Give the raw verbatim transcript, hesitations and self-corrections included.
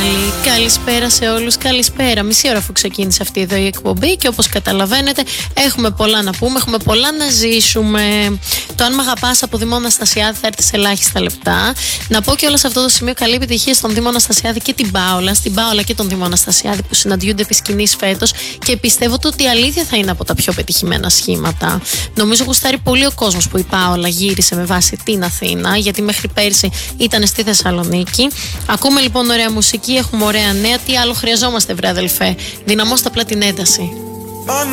πάλι. Καλησπέρα σε όλους, καλησπέρα. Μισή ώρα αφού ξεκίνησε αυτή εδώ η εκπομπή και όπως καταλαβαίνετε έχουμε πολλά να πούμε, έχουμε πολλά να ζήσουμε. Το αν μ' αγαπάς από Δήμο Αναστασιάδη θα έρθει σε ελάχιστα λεπτά. Να πω και όλα σε αυτό το σημείο καλή επιτυχία στον Δήμο Αναστασιάδη και την Πάολα, στην Πάολα και τον Δήμο Αναστασιάδη που συναντιούνται επί σκηνής φέτος και πιστεύω ότι η αλήθεια θα είναι από τα πιο πετυχημένα σχήματα. Νομίζω γουστάρει πολύ ο κόσμος που η Πάολα γύρισε με βάση την Αθήνα, γιατί μέχρι πέρσι ήταν στη Θεσσαλονίκη. Ακούμε λοιπόν ωραία μουσική, έχουμε ωραία νέα. Τι άλλο χρειαζόμαστε, βρε αδελφέ? Δυναμώστε απλά την ένταση.